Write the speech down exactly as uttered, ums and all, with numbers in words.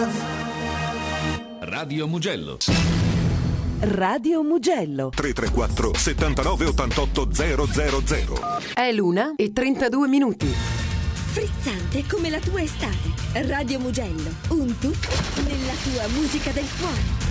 Radio Mugello. Radio Mugello. tre tre quattro settantanove ottantotto zero zero zero. È l'una e trentadue minuti. Frizzante come la tua estate. Radio Mugello, un tuffo nella tua musica del cuore.